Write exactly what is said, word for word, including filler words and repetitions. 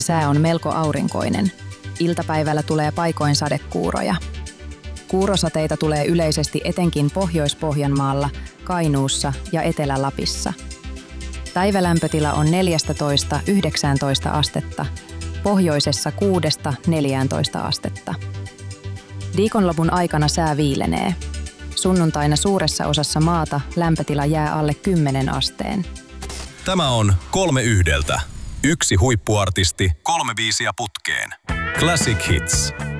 Sää on melko aurinkoinen. Iltapäivällä tulee paikoin sadekuuroja. Kuurosateita tulee yleisesti etenkin Pohjois-Pohjanmaalla, Kainuussa ja Etelä-Lapissa. Päivälämpötila on neljätoista yhdeksäntoista astetta, pohjoisessa kuudesta neljääntoista astetta. Viikonlopun aikana sää viilenee. Sunnuntaina suuressa osassa maata lämpötila jää alle kymmenen asteen. Tämä on kolme yhdeltä. Yksi huippuartisti, kolme biisiä putkeen. Classic Hits.